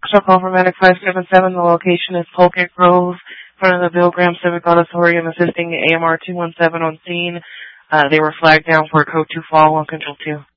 Shall call for Medic 577. The location is Pulpit Grove, in front of the Bill Graham Civic Auditorium, assisting AMR 217 on scene. They were flagged down for a code 2 fall on Control 2.